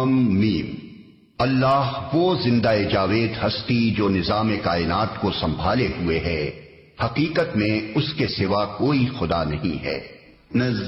Meme. अल्लाह वो जिंदा जावेद हस्ती जो निजाम कायनात को संभाले हुए है, हकीकत में उसके सिवा कोई खुदा नहीं है।